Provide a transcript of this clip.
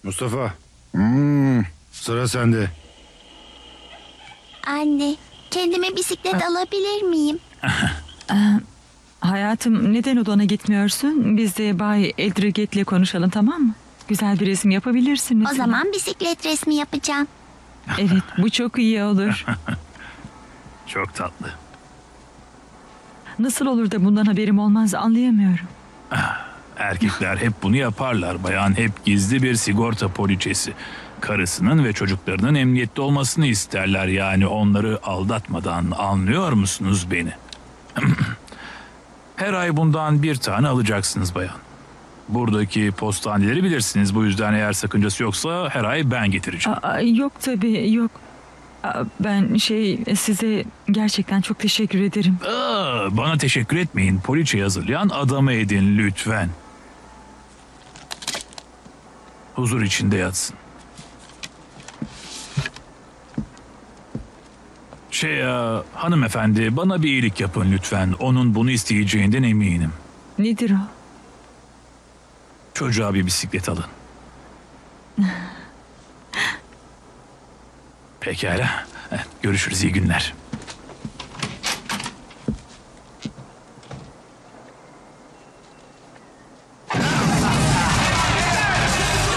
Mustafa. Sıra sende. Anne, kendime bisiklet alabilir miyim? Hayatım, neden odana gitmiyorsun? Biz de Bay Eldriget'le konuşalım, tamam mı? Güzel bir resim yapabilirsin O mesela. zaman bisiklet resmi yapacağım. Evet, bu çok iyi olur. Çok tatlı. Nasıl olur da bundan haberim olmaz, anlayamıyorum. Erkekler hep bunu yaparlar bayan. Hep gizli bir sigorta poliçesi. Karısının ve çocuklarının emniyette olmasını isterler. Yani onları aldatmadan, anlıyor musunuz beni? Her ay bundan bir tane alacaksınız bayan. Buradaki postaneleri bilirsiniz. Bu yüzden eğer sakıncası yoksa her ay ben getireceğim. Yok tabii, yok. Ben size gerçekten çok teşekkür ederim. Bana teşekkür etmeyin. Poliçeyi hazırlayan adamı edin lütfen. Huzur içinde yatsın. Hanımefendi, bana bir iyilik yapın lütfen. Onun bunu isteyeceğinden eminim. Nedir o? Çocuğa bir bisiklet alın. Pekala. Görüşürüz, iyi günler.